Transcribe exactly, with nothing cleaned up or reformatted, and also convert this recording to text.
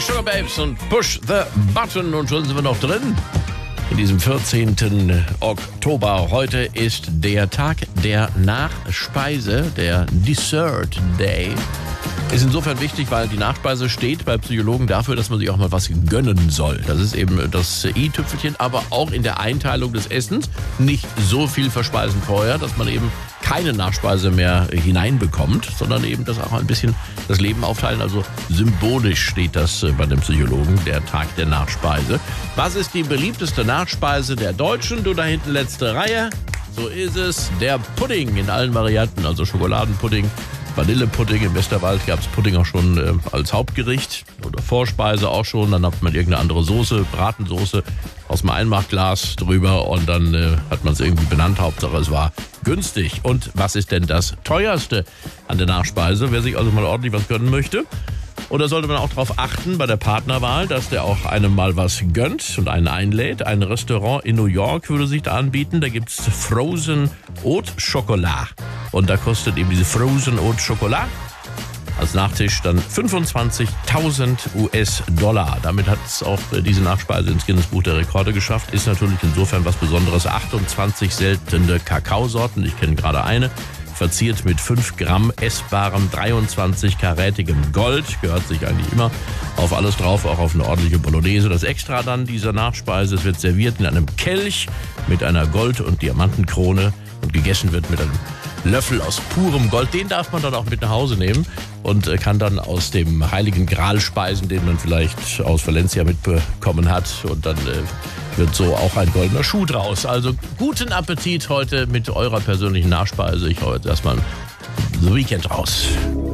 Sugar Babes und Push the Button. Und schon sind wir noch drin. In diesem vierzehnten Oktober. Heute ist der Tag der Nachspeise, der Dessert Day. Ist insofern wichtig, weil die Nachspeise steht bei Psychologen dafür, dass man sich auch mal was gönnen soll. Das ist eben das i-Tüpfelchen, aber auch in der Einteilung des Essens nicht so viel verspeisen vorher, dass man eben keine Nachspeise mehr hineinbekommt, sondern eben das auch ein bisschen das Leben aufteilen. Also symbolisch steht das bei den Psychologen, der Tag der Nachspeise. Was ist die beliebteste Nachspeise der Deutschen? Du da hinten letzte Reihe. So ist es. Der Pudding in allen Varianten, also Schokoladenpudding, Vanillepudding. Im Westerwald gab es Pudding auch schon äh, als Hauptgericht oder Vorspeise auch schon. Dann hat man irgendeine andere Soße, Bratensoße aus dem Einmachglas drüber und dann äh, hat man es irgendwie benannt. Hauptsache es war günstig. Und was ist denn das teuerste an der Nachspeise? Wer sich also mal ordentlich was gönnen möchte. Oder sollte man auch darauf achten bei der Partnerwahl, dass der auch einem mal was gönnt und einen einlädt? Ein Restaurant in New York würde sich da anbieten. Da gibt's Frozen Haute Chocolat. Und da kostet eben diese Frozen Haute Chocolat als Nachtisch dann fünfundzwanzigtausend US-Dollar. Damit hat es auch diese Nachspeise ins Guinness-Buch der Rekorde geschafft. Ist natürlich insofern was Besonderes. achtundzwanzig seltene Kakaosorten. Ich kenne gerade eine. Verziert mit fünf Gramm essbarem dreiundzwanzig-karätigem Gold. Gehört sich eigentlich immer auf alles drauf, auch auf eine ordentliche Bolognese. Das Extra dann dieser Nachspeise, es wird serviert in einem Kelch mit einer Gold- und Diamantenkrone und gegessen wird mit einem Löffel aus purem Gold. Den darf man dann auch mit nach Hause nehmen und kann dann aus dem heiligen Gral speisen, den man vielleicht aus Valencia mitbekommen hat. Und dann äh, wird so auch ein goldener Schuh draus. Also guten Appetit heute mit eurer persönlichen Nachspeise. Ich hau jetzt erstmal The Weekend raus.